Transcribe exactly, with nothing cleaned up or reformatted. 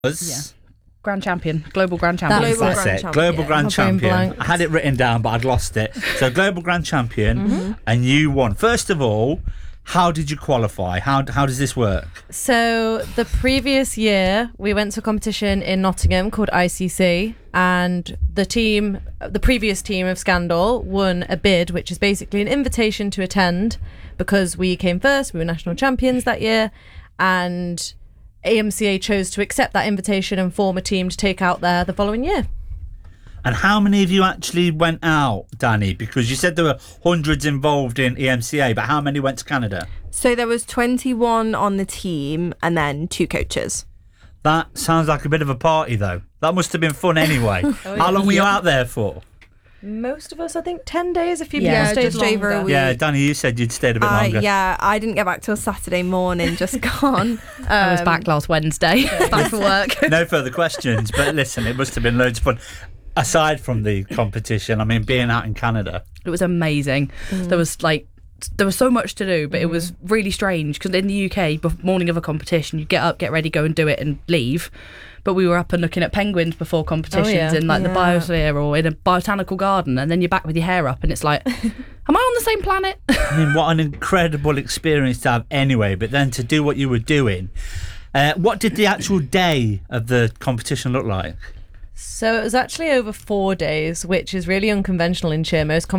Was Yeah. Grand champion, global grand champion. Global That's grand it, champion. global Yeah. grand My brain champion. blanked. I had it written down, but I'd lost it. So global grand champion, Mm-hmm. and you won. First of all, how did you qualify? How how does this work? So the previous year we went to a competition in Nottingham called I C C, and the team, the previous team of Scandal, won a bid, which is basically an invitation to attend because we came first. We were national champions that year, and A M C A chose to accept that invitation and form a team to take out there the following year. And how many of you actually went out, Danny? Because you said there were hundreds involved in E M C A, but how many went to Canada? So there was twenty-one on the team and then two coaches. That sounds like a bit of a party, though. That must have been fun anyway. How long were you out there for? Most of us, I think, ten days. A few Yeah, people stayed just over a longer. week. Yeah, Danny, you said you'd stayed a bit Uh, longer. yeah, I didn't get back till Saturday morning, just gone. Um, I was back last Wednesday. Back for work. No further questions, but listen, it must have been loads of fun. Aside from the competition, I mean, being out in Canada. It was amazing. There was like there was so much to do, but it was really strange because in the U K, bef- morning of a competition, you get up, get ready, go and do it, and leave. But we were up and looking at penguins before competitions yeah. in like the Yeah. biosphere or in a botanical garden, and then you're back with your hair up, and it's like, am I on the same planet? I mean, what an incredible experience to have anyway, but then to do what you were doing. Uh, what did the actual day of the competition look like? So it was actually over four days, which is really unconventional in cheer. Most